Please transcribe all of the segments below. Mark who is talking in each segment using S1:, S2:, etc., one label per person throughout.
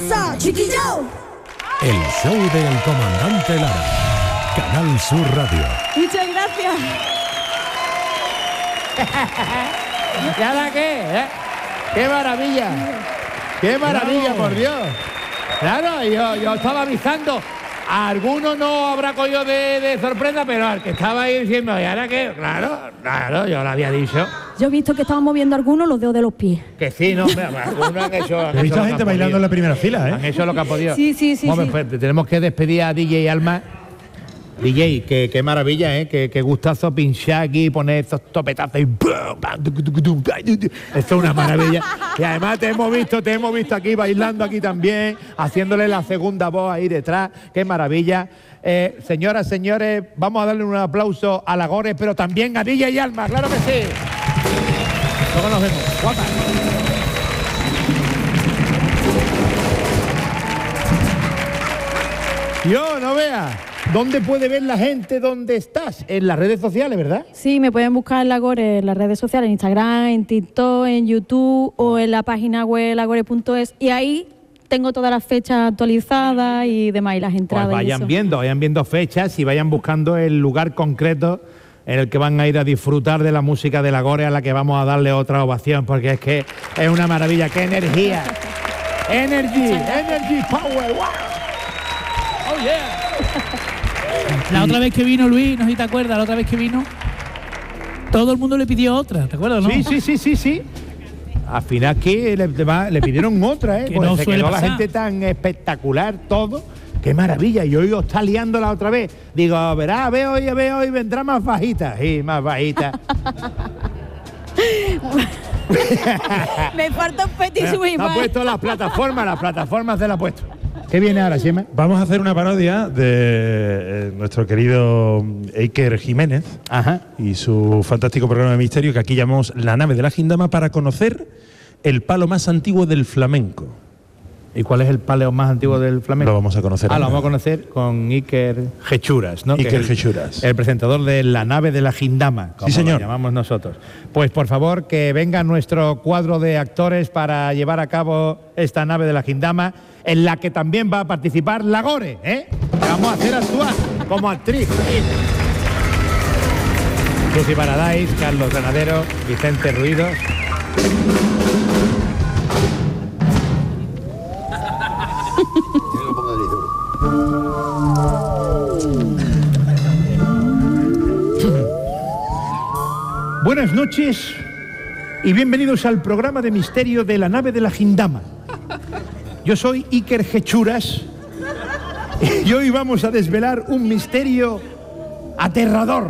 S1: pasa, chiquillo?
S2: El show del comandante Lara. Canal Sur Radio.
S1: Muchas gracias.
S3: ¿Y ahora qué? ¡Qué maravilla! ¡Qué maravilla, por Dios! Claro, yo estaba avisando. A algunos no habrá cogido de sorpresa, pero al que estaba ahí diciendo, ¿y ahora qué? Claro, yo lo había dicho.
S1: Yo he visto que estaban moviendo algunos los dedos de los pies.
S3: Que sí, no, algunos han hecho.
S4: He visto gente bailando en la primera fila, ¿eh?
S3: Han hecho lo que han podido.
S1: Sí.
S3: Bueno, pues, tenemos que despedir a DJ Alma. DJ, qué maravilla, qué gustazo pinchar aquí, poner estos topetazos y esto es una maravilla. Y además te hemos visto aquí bailando aquí también, haciéndole la segunda voz ahí detrás, qué maravilla. Señoras, señores, vamos a darle un aplauso a la Gore, pero también a DJ Alma, claro que sí. Luego nos vemos, guapa. Yo no vea. ¿Dónde puede ver la gente dónde estás? En las redes sociales, ¿verdad?
S1: Sí, me pueden buscar en Lagore, en las redes sociales, en Instagram, en TikTok, en YouTube o en la página web lagore.es, y ahí tengo todas las fechas actualizadas y demás, y las entradas.
S3: Pues vayan viendo fechas y vayan buscando el lugar concreto en el que van a ir a disfrutar de la música de Lagore, a la que vamos a darle otra ovación, porque es que es una maravilla. ¡Qué energía! Energy power, wow. Oh yeah.
S5: La otra vez que vino Luis, no sé si te acuerdas, la otra vez que vino, todo el mundo le pidió otra, ¿te acuerdas, no?
S3: Sí. Al final que le pidieron otra,
S5: Que
S3: pues
S5: no
S3: se
S5: suele
S3: quedó la
S5: pasar.
S3: gente tan espectacular todo. ¡Qué maravilla! Y hoy os está liándola otra vez. Digo, verá, ve hoy, vendrá más bajita. Sí, más bajita.
S1: Me falta un petit suisse.
S3: Ha puesto las plataformas se la ha puesto. ¿Qué viene ahora, Chema?
S4: Vamos a hacer una parodia de nuestro querido Iker Jiménez.
S3: Ajá.
S4: Y su fantástico programa de misterio que aquí llamamos La nave de la Gindama, para conocer el palo más antiguo del flamenco.
S3: ¿Y cuál es el palo más antiguo del flamenco?
S4: Lo vamos a conocer.
S3: Lo vamos a conocer con Iker Jechuras, ¿no?
S4: Iker
S3: Que es
S4: Jechuras.
S3: el presentador de La nave de la Gindama, como
S4: Sí, señor.
S3: lo llamamos nosotros. Pues por favor, que venga nuestro cuadro de actores para llevar a cabo esta nave de la Gindama, en la que también va a participar Lagore, ¿eh? Que vamos a hacer actuar como actriz. Lucy Paradise, Carlos Granadero, Vicente Ruidos. Buenas noches y bienvenidos al programa de misterio de La nave de la Gindama. Yo soy Iker Jechuras y hoy vamos a desvelar un misterio aterrador.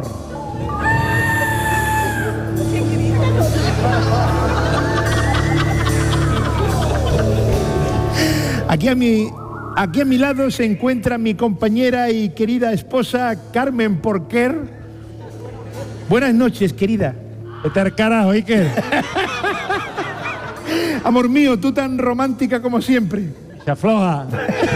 S3: Aquí a mi lado se encuentra mi compañera y querida esposa Carmen Porquer. Buenas noches, querida.
S4: Vete al carajo, Iker.
S3: Amor mío, tú tan romántica como siempre.
S4: Se afloja.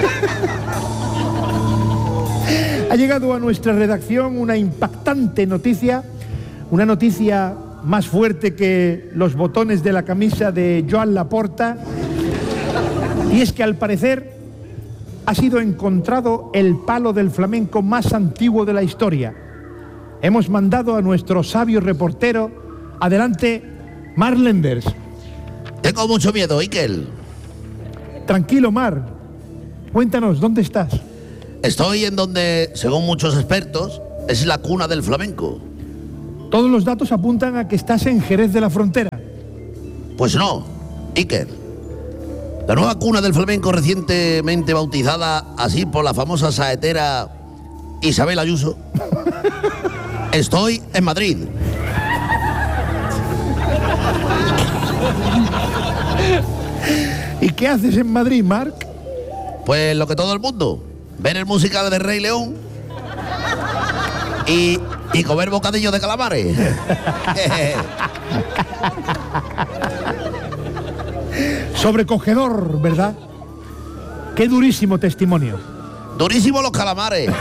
S3: Ha llegado a nuestra redacción una impactante noticia, una noticia más fuerte que los botones de la camisa de Joan Laporta, y es que al parecer ha sido encontrado el palo del flamenco más antiguo de la historia. Hemos mandado a nuestro sabio reportero. Adelante, Mar Lenders.
S6: Tengo mucho miedo, Iker.
S3: Tranquilo, Mar. Cuéntanos, ¿dónde estás?
S6: Estoy en donde, según muchos expertos, es la cuna del flamenco.
S3: Todos los datos apuntan a que estás en Jerez de la Frontera.
S6: Pues no, Iker. La nueva cuna del flamenco, recientemente bautizada así por la famosa saetera Isabel Ayuso. Estoy en Madrid.
S3: ¿Y qué haces en Madrid, Marc?
S6: Pues lo que todo el mundo, ver el musical de Rey León y comer bocadillos de calamares.
S3: Sobrecogedor, ¿verdad? Qué durísimo testimonio.
S6: Durísimo los calamares.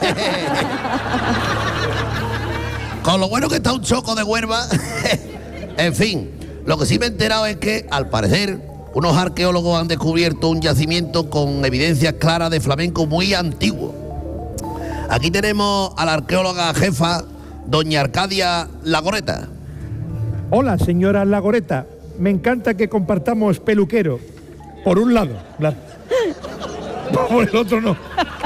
S6: Con lo bueno que está un choco de Huelva. En fin, lo que sí me he enterado es que, al parecer, unos arqueólogos han descubierto un yacimiento con evidencias claras de flamenco muy antiguo. Aquí tenemos a la arqueóloga jefa, doña Arcadia Lagoreta.
S3: Hola, señora Lagoreta. Me encanta que compartamos peluquero. Por un lado, claro. Por el otro no.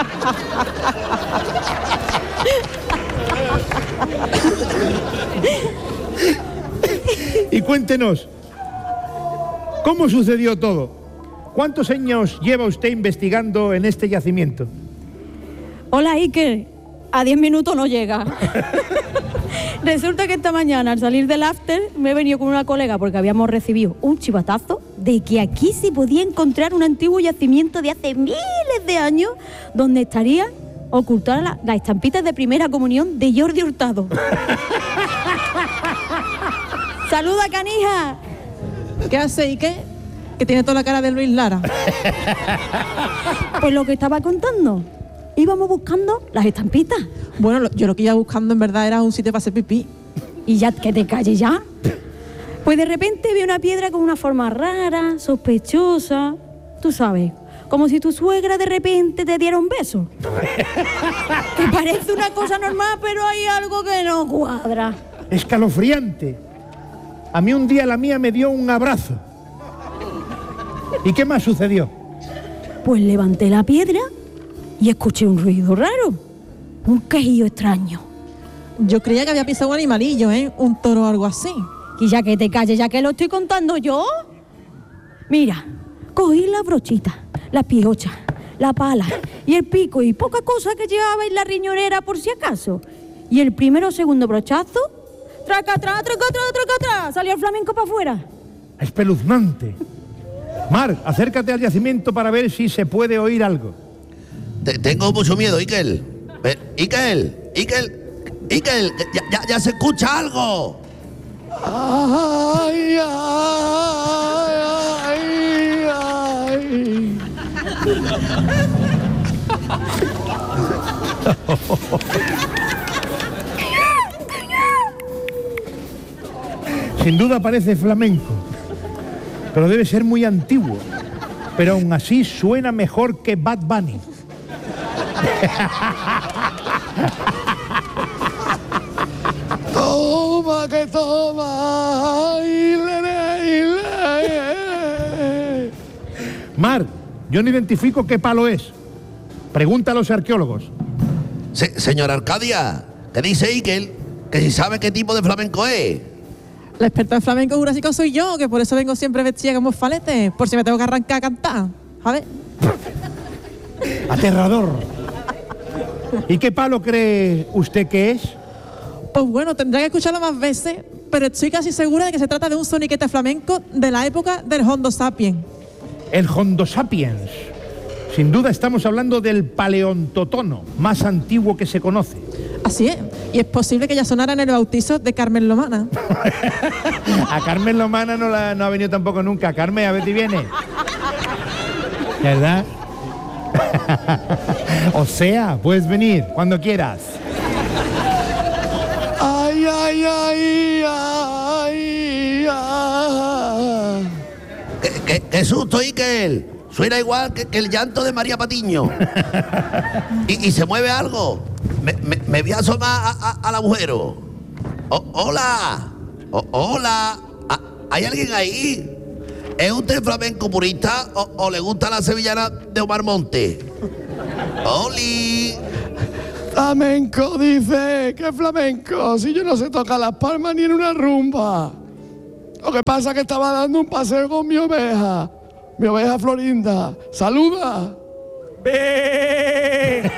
S3: Y cuéntenos, ¿cómo sucedió todo? ¿Cuántos años lleva usted investigando en este yacimiento?
S1: Hola, Iker. A 10 minutos no llega. Resulta que esta mañana, al salir del after, me he venido con una colega porque habíamos recibido un chivatazo de que aquí se podía encontrar un antiguo yacimiento de hace miles de años donde estarían ocultadas las estampitas de primera comunión de Jordi Hurtado. ¡Saluda, canija!
S7: ¿Qué hace, Iker? Que tiene toda la cara de Luis Lara.
S1: Pues lo que estaba contando. Íbamos buscando las estampitas.
S7: Bueno, yo lo que iba buscando en verdad era un sitio para hacer pipí.
S1: Y ya, que te calles ya. Pues de repente vi una piedra con una forma rara, sospechosa. Tú sabes, como si tu suegra de repente te diera un beso. Te parece una cosa normal, pero hay algo que no cuadra.
S3: Escalofriante. A mí un día la mía me dio un abrazo. ¿Y qué más sucedió?
S1: Pues levanté la piedra y escuché un ruido raro. Un quejido extraño.
S7: Yo creía que había pisado un animalillo, ¿eh? Un toro o algo así.
S1: Y ya que te calles, ya que lo estoy contando yo. Mira, cogí la brochita, las piochas, la pala y el pico y poca cosa que llevaba en la riñonera por si acaso. Y el primero o segundo brochazo, traca atrás, salió el flamenco para afuera.
S3: Espeluznante. Mar, acércate al yacimiento para ver si se puede oír algo.
S6: Tengo mucho miedo, Iker. Iker, ya se escucha algo.
S8: Ay, ay, ay, ay.
S3: Sin duda parece flamenco, pero debe ser muy antiguo. Pero aún así suena mejor que Bad Bunny.
S8: Toma, que toma. Ay,
S3: Mar, yo no identifico qué palo es. Pregunta a los arqueólogos.
S6: Señora Arcadia, ¿qué dice Iker? Que si sabe qué tipo de flamenco es.
S7: La experta en flamenco jurásico soy yo, que por eso vengo siempre vestida como falete, por si me tengo que arrancar a cantar. A ver.
S3: Aterrador. ¿Y qué palo cree usted que es?
S7: Pues bueno, tendré que escucharlo más veces, pero estoy casi segura de que se trata de un soniquete flamenco de la época del Homo sapiens.
S3: El Homo sapiens. Sin duda estamos hablando del paleontotono, más antiguo que se conoce.
S7: Así es, y es posible que ya sonara en el bautizo de Carmen Lomana.
S3: A Carmen Lomana no ha venido tampoco nunca. Carmen, a ver si viene. ¿Verdad? O sea, puedes venir cuando quieras.
S8: ay, ay, ay, ay, ay.
S6: ¡Qué susto, Iker! Suena igual que el llanto de María Patiño. ¿Y se mueve algo? Me voy a asomar al agujero. ¡Hola! ¡Hola! ¿Hay alguien ahí? ¿Es usted flamenco purista o le gusta la sevillana de Omar Monte? ¡Oli!
S8: Flamenco, dice. ¿Qué flamenco? Si yo no sé tocar las palmas ni en una rumba. Lo que pasa es que estaba dando un paseo con mi oveja Florinda. ¡Saluda!
S3: ¡Ve!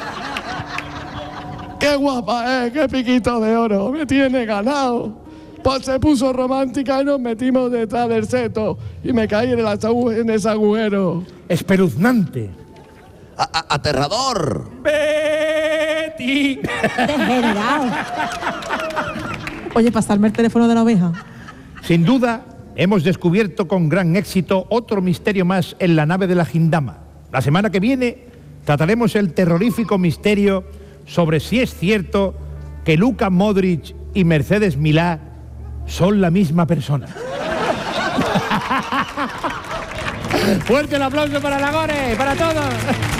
S8: ¡Qué guapa es! ¡Qué piquito de oro! Me tiene ganado. Pues se puso romántica y nos metimos detrás del seto y me caí en ese agujero.
S3: Espeluznante.
S6: ¡Aterrador!
S3: ¡Betty!
S1: Desheredado.
S7: Oye, pasarme el teléfono de la oveja.
S3: Sin duda, hemos descubierto con gran éxito otro misterio más en la nave de la Gindama. La semana que viene trataremos el terrorífico misterio sobre si es cierto que Luka Modric y Mercedes Milá son la misma persona. Fuerte el aplauso para Nagore, para todos.